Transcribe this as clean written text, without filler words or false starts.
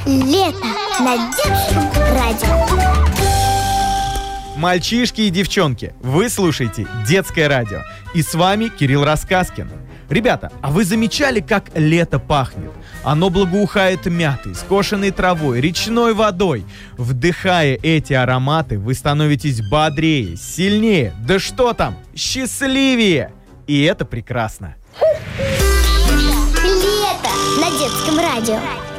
Лето на детском радио. Мальчишки и девчонки, вы слушаете Детское радио. И с вами Кирилл Рассказкин. Ребята, а вы замечали, как лето пахнет? Оно благоухает мятой, скошенной травой, речной водой. Вдыхая эти ароматы, вы становитесь бодрее, сильнее, да что там, счастливее. И это прекрасно. Лето на детском радио.